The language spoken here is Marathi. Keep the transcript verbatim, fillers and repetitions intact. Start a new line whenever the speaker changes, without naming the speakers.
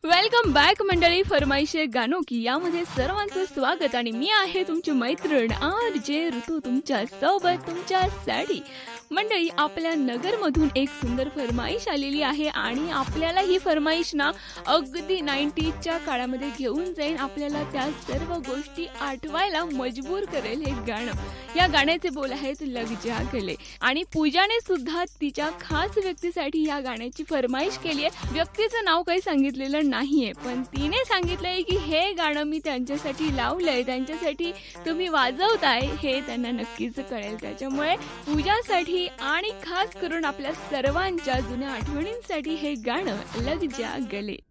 वेलकम बॅक मंडळी. फरमाईशे गाणो की यामध्ये सर्वांचं स्वागत आणि मी आहे तुमची मैत्रीण आर जे ऋतू तुमच्या सोबत तुमच्यासाठी. मंडळी, आपल्या नगरमधून एक सुंदर फरमाईश आलेली आहे आणि आपल्याला ही फरमाईश ना अगदी नाईन्टीजच्या काळामध्ये घेऊन जाईल. आपल्याला त्या सर्व गोष्टी आठवायला मजबूर करेल हे गाणं. या गाण्याचे बोल आहेत लग जा गले आणि पूजाने सुद्धा तिच्या खास व्यक्तीसाठी या गाण्याची फरमाईश केली आहे. व्यक्तीचं नाव काही सांगितलेलं नाहीये, पण तिने सांगितलंय की हे गाणं मी त्यांच्यासाठी लावलंय, त्यांच्यासाठी तुम्ही वाजवताय हे त्यांना नक्कीच कळेल. त्याच्यामुळे पूजासाठी आणि खास करून आपल्या सर्वांच्या जुन्या आठवणींसाठी हे गाणं लग जा गले.